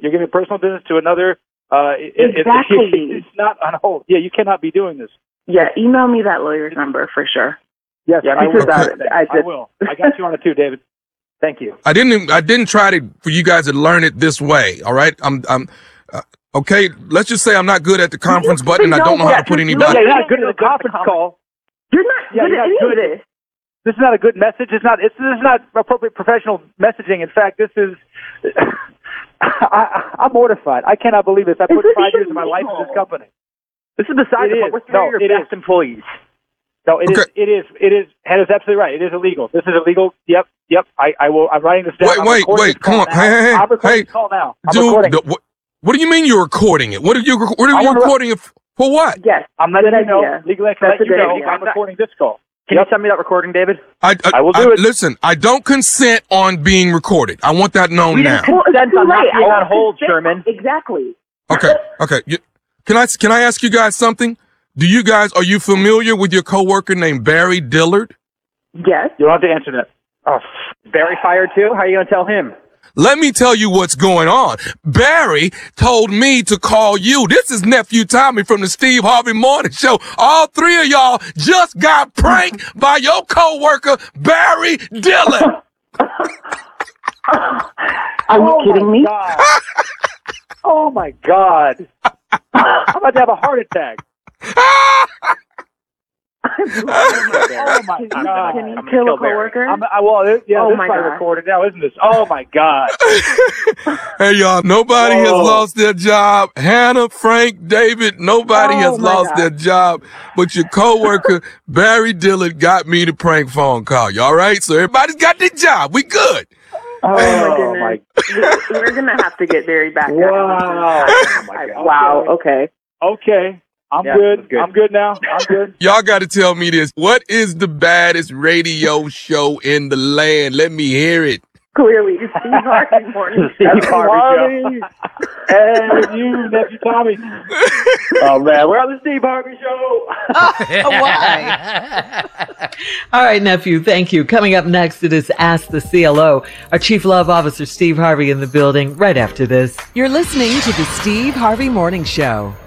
You're giving personal business to another. Exactly. It's not on hold. Yeah, you cannot be doing this. Yeah, email me that lawyer's number for sure. Yes, yeah, I will. I will. I got you on it too, David. Thank you. I didn't try for you guys to learn it this way. All right. Okay. Let's just say I'm not good at the conference button. And I don't know how to put anybody. Yeah, you're not good at the conference call. You're not good at any of this. This is not a good message. This is not appropriate professional messaging. In fact, this is. I'm mortified. I cannot believe this. I put 5 years of my life in this company. This is beside the point. We're three of your best employees. No, it is. Hannah's absolutely right. It is illegal. This is illegal. Yep. I will. I'm writing this down. Wait. Come on. Hey. I'm recording this call now. Dude, what do you mean you're recording it? What are you recording it for? What? Yes. I'm letting you know. Legally, I can let you know. I'm recording this call. Can you send me that recording, David? I will do it. Listen, I don't consent on being recorded. I want that known now. Consent on not being on hold, Sherman. Exactly. Okay. Can I ask you guys something? Are you familiar with your coworker named Barry Dillard? Yes. You don't have to answer that. Oh, Barry fired too? How are you going to tell him? Let me tell you what's going on. Barry told me to call you. This is Nephew Tommy from the Steve Harvey Morning Show. All three of y'all just got pranked by your coworker, Barry Dillard. Are you kidding me? Oh my God. I'm about to have a heart attack. Oh my God. Can you kill a coworker? This is probably recorded now, isn't this? Oh my God. Hey y'all, nobody has lost their job. Hannah, Frank, David, nobody has lost their job. But your coworker, Barry Dillard, got me the prank phone call. You all right? So everybody's got their job. We good. Oh my goodness. We're going to have to get Barry back. Wow. Wow. Okay. Okay. I'm good. I'm good now. I'm good. Y'all got to tell me this. What is the baddest radio show in the land? Let me hear it. Clearly, Steve Harvey Morning Show. Steve Harvey. And you, Nephew Tommy. Oh, man. We're on the Steve Harvey Show. Why? All right, Nephew. Thank you. Coming up next, it is Ask the CLO. Our Chief Love Officer, Steve Harvey, in the building right after this. You're listening to the Steve Harvey Morning Show.